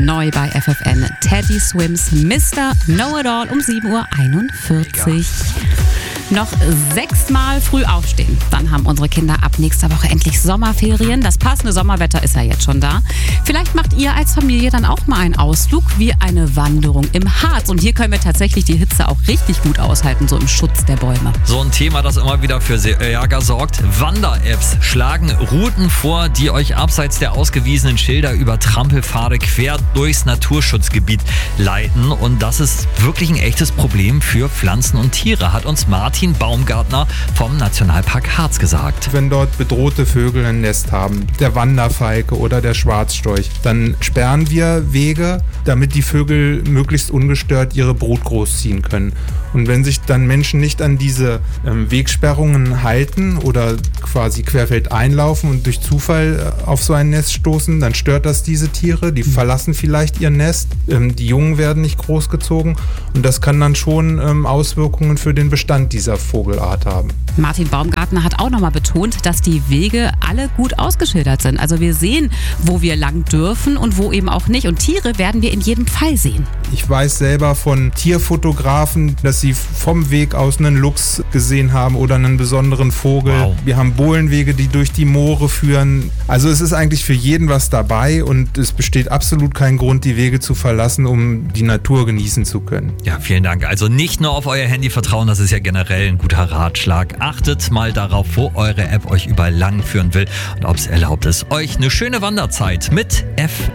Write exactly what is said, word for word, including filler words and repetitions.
Neu bei F F N, Teddy Swims Mister Know-It-All um sieben Uhr einundvierzig. Noch sechsmal früh aufstehen. Dann haben unsere Kinder ab nächster Woche endlich Sommerferien. Das passende Sommerwetter ist ja jetzt schon da. Vielleicht macht ihr als Familie dann auch mal einen Ausflug wie eine Wanderung im Harz. Und hier können wir tatsächlich die Hitze auch richtig gut aushalten, so im Schutz der Bäume. So ein Thema, das immer wieder für Ärger sorgt. Wander-Apps schlagen Routen vor, die euch abseits der ausgewiesenen Schilder über Trampelpfade quer durchs Naturschutzgebiet leiten. Und das ist wirklich ein echtes Problem für Pflanzen und Tiere, hat uns Martin Baumgartner vom Nationalpark Harz gesagt. Wenn dort bedrohte Vögel ein Nest haben, der Wanderfalke oder der Schwarzstorch, dann sperren wir Wege, damit die Vögel möglichst ungestört ihre Brut großziehen können. Und wenn sich dann Menschen nicht an diese ähm, Wegsperrungen halten oder quasi querfeld einlaufen und durch Zufall äh, auf so ein Nest stoßen, dann stört das diese Tiere. Die verlassen vielleicht ihr Nest, ähm, die Jungen werden nicht großgezogen und das kann dann schon ähm, Auswirkungen für den Bestand dieser Vogelart haben. Martin Baumgartner hat auch nochmal betont, dass die Wege alle gut ausgeschildert sind. Also wir sehen, wo wir lang dürfen und wo eben auch nicht. Und Tiere werden wir in jedem Fall sehen. Ich weiß selber von Tierfotografen, dass sie vom Weg aus einen Luchs gesehen haben oder einen besonderen Vogel. Wow. Wir haben Bohlenwege, die durch die Moore führen. Also es ist eigentlich für jeden was dabei und es besteht absolut kein Grund, die Wege zu verlassen, um die Natur genießen zu können. Ja, vielen Dank. Also nicht nur auf euer Handy vertrauen, das ist ja generell ein guter Ratschlag. Achtet mal darauf, wo eure App euch überall lang führen will und ob es erlaubt ist. Euch eine schöne Wanderzeit mit F